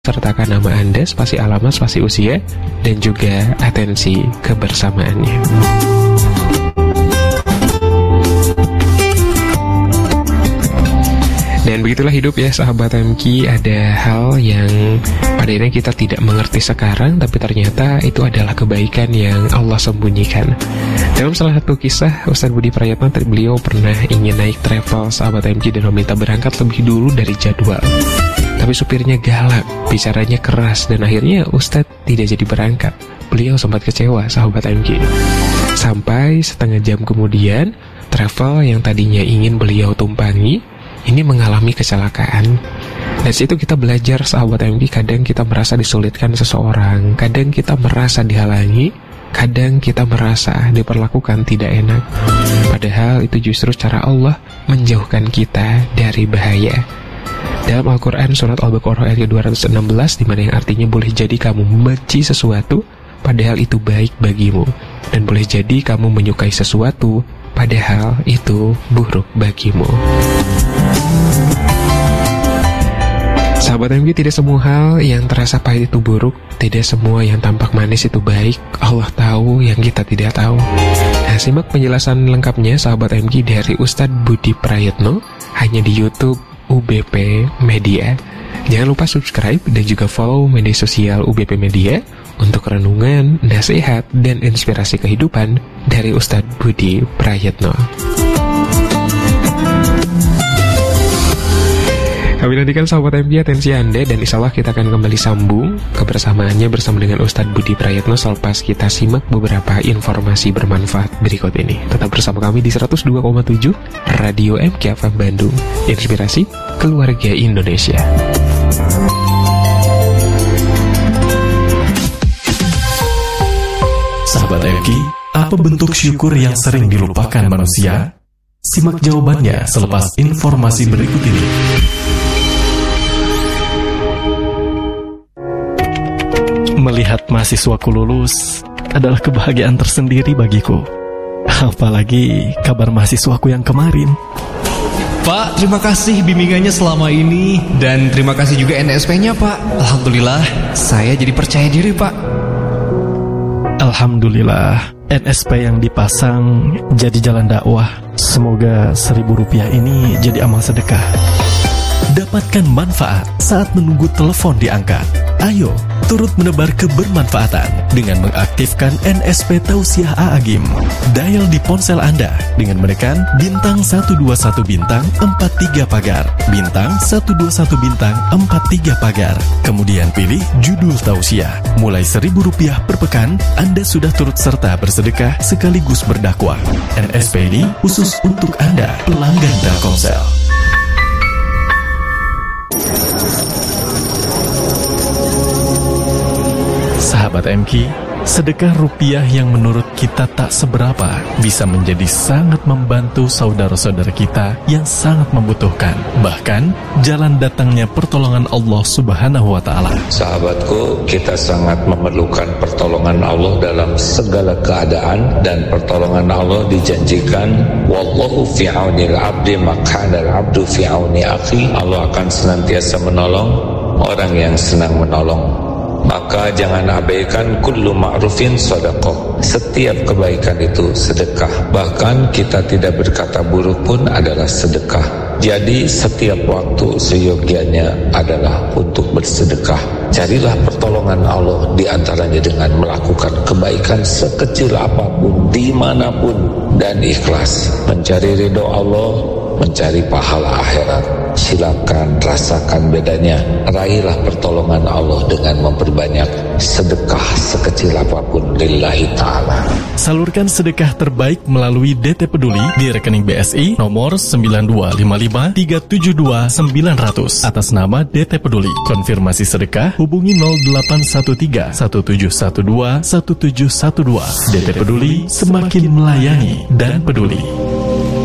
sertakan nama Anda, spasi alamat, spasi usia, dan juga atensi kebersamaannya. Dan begitulah hidup ya sahabat MQ, ada hal yang pada akhirnya kita tidak mengerti sekarang, tapi ternyata itu adalah kebaikan yang Allah sembunyikan. Dalam salah satu kisah, Ustadz Budi Prayatno, beliau pernah ingin naik travel sahabat MQ dan meminta berangkat lebih dulu dari jadwal. Tapi supirnya galak, bicaranya keras, dan akhirnya Ustadz tidak jadi berangkat. Beliau sempat kecewa sahabat MQ. Sampai setengah jam kemudian, travel yang tadinya ingin beliau tumpangi ini mengalami kecelakaan. Dari situ kita belajar sahabat MQ, kadang kita merasa disulitkan seseorang, kadang kita merasa dihalangi, kadang kita merasa diperlakukan tidak enak. Padahal itu justru cara Allah menjauhkan kita dari bahaya. Dalam Al-Quran surat Al-Baqarah ayat 216, di mana yang artinya boleh jadi kamu membenci sesuatu padahal itu baik bagimu, dan boleh jadi kamu menyukai sesuatu padahal itu buruk bagimu. Sahabat MQ, tidak semua hal yang terasa pahit itu buruk, tidak semua yang tampak manis itu baik. Allah tahu yang kita tidak tahu. Nah, simak penjelasan lengkapnya sahabat MQ dari Ustadz Budi Prayatno hanya di YouTube UBP Media. Jangan lupa subscribe dan juga follow media sosial UBP Media untuk renungan, nasihat, dan inspirasi kehidupan dari Ustadz Budi Prayatno. Kami nantikan sahabat MQ atensi Anda, dan insya Allah kita akan kembali sambung kebersamaannya bersama dengan Ustadz Budi Prayatno selepas kita simak beberapa informasi bermanfaat berikut ini. Tetap bersama kami di 102,7 Radio MQ FM Bandung, inspirasi keluarga Indonesia. Sahabat MQ, apa bentuk syukur yang sering dilupakan manusia? Simak jawabannya selepas informasi berikut ini. Melihat mahasiswaku lulus adalah kebahagiaan tersendiri bagiku. Apalagi kabar mahasiswaku yang kemarin. Pak, terima kasih bimbingannya selama ini. Dan terima kasih juga NSP-nya, Pak. Alhamdulillah, saya jadi percaya diri, Pak. Alhamdulillah, NSP yang dipasang jadi jalan dakwah. Semoga Rp1.000 ini jadi amal sedekah. Dapatkan manfaat saat menunggu telepon diangkat. Ayo, turut menebar kebermanfaatan dengan mengaktifkan NSP Tausiah A'agim. Dial di ponsel Anda dengan menekan bintang 121 bintang 43 pagar, bintang 121 bintang 43 pagar. Kemudian pilih judul Tausiah. Mulai Rp1.000 per pekan, Anda sudah turut serta bersedekah sekaligus berdakwah. NSP ini khusus untuk Anda, pelanggan Telkomsel. Sahabat MQ, sedekah rupiah yang menurut kita tak seberapa bisa menjadi sangat membantu saudara-saudara kita yang sangat membutuhkan. Bahkan, jalan datangnya pertolongan Allah Subhanahu wa Ta'ala. Sahabatku, kita sangat memerlukan pertolongan Allah dalam segala keadaan, dan pertolongan Allah dijanjikan, wallahu fi aunil abdi makana al-abdu fi auni akhi. Allah akan senantiasa menolong orang yang senang menolong. Maka jangan abaikan kullu ma'rufin sedekah. Setiap kebaikan itu sedekah. Bahkan kita tidak berkata buruk pun adalah sedekah. Jadi setiap waktu seyogianya adalah untuk bersedekah. Carilah pertolongan Allah di antaranya dengan melakukan kebaikan sekecil apapun, dimanapun, dan ikhlas. Mencari ridho Allah, mencari pahala akhirat. Silakan rasakan bedanya. Raihlah pertolongan Allah dengan memperbanyak sedekah sekecil apapun lillahi ta'ala. Salurkan sedekah terbaik melalui DT Peduli di rekening BSI nomor 9255372900 atas nama DT Peduli. Konfirmasi sedekah hubungi 0813 1712 1712. DT Peduli, semakin melayani dan peduli.